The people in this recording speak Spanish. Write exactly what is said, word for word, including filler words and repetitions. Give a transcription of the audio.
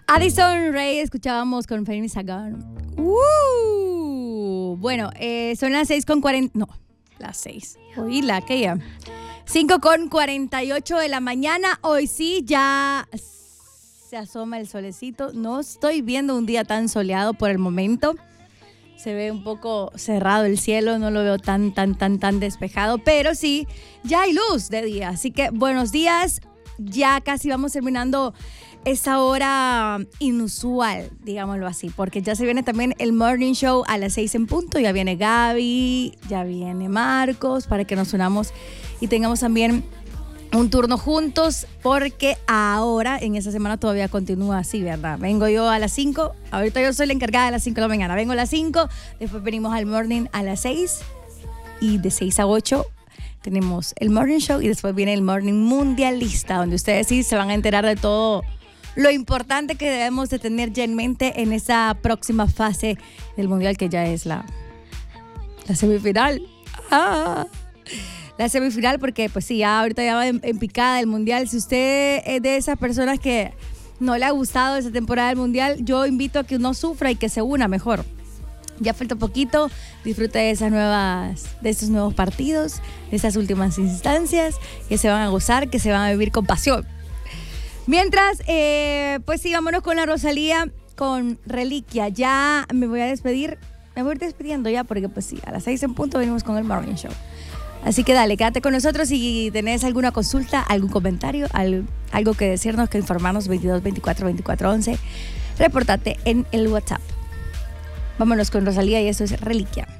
Addison Rae escuchábamos con Fanny Sagan. Uh, bueno, eh, son las seis con cuarenta. No, las seis. Oí la aquella. cinco con cuarenta y ocho de la mañana. Hoy sí ya se asoma el solecito. No estoy viendo un día tan soleado por el momento. Se ve un poco cerrado el cielo, no lo veo tan, tan, tan, tan despejado, pero sí, ya hay luz de día. Así que buenos días, ya casi vamos terminando esta hora inusual, digámoslo así, porque ya se viene también el Morning Show a las seis en punto. Ya viene Gaby, ya viene Marcos, para que nos unamos y tengamos también un turno juntos, porque ahora, en esta semana todavía continúa así, ¿verdad? Vengo yo a las cinco, ahorita yo soy la encargada de las cinco de la mañana, vengo a las cinco, después venimos al morning a las seis, y de seis a ocho tenemos el morning show, y después viene el morning mundialista, donde ustedes sí se van a enterar de todo lo importante que debemos de tener ya en mente en esa próxima fase del mundial, que ya es la, la semifinal. ¡Ah! La semifinal, porque pues sí, ya ahorita ya va en, en picada el mundial. Si usted es de esas personas que no le ha gustado esa temporada del mundial, yo invito a que no sufra y que se una mejor. Ya falta poquito, disfrute de esas nuevas, de estos nuevos partidos, de esas últimas instancias que se van a gozar, que se van a vivir con pasión. Mientras, eh, pues sí, vámonos con la Rosalía, con Reliquia. Ya me voy a despedir, me voy a ir despidiendo ya, porque pues sí, a las seis en punto venimos con el Morning Show. Así que dale, quédate con nosotros. Si tenés alguna consulta, algún comentario, algo que decirnos, que informarnos, veintidós veinticuatro veinticuatro once, repórtate en el WhatsApp. Vámonos con Rosalía y esto es Reliquia.